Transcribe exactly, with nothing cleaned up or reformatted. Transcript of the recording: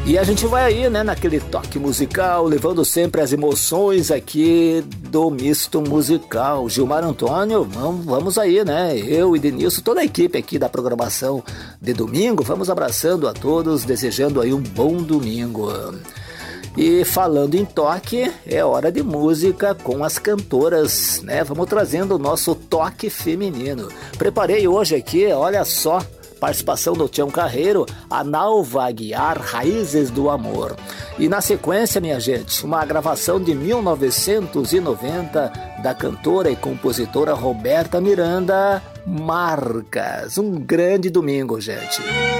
E a gente vai aí, né, naquele toque musical, levando sempre as emoções aqui do misto musical. Gilmar Antônio, vamos, vamos aí, né? Eu e Denilson, toda a equipe aqui da programação de domingo, vamos abraçando a todos, desejando aí um bom domingo. E falando em toque, é hora de música com as cantoras, né? Vamos trazendo o nosso toque feminino. Preparei hoje aqui, olha só, participação do Tião Carreiro, a Nalva Aguiar, Raízes do Amor. E na sequência, minha gente, uma gravação de mil novecentos e noventa da cantora e compositora Roberta Miranda, Marcas. Um grande domingo, gente.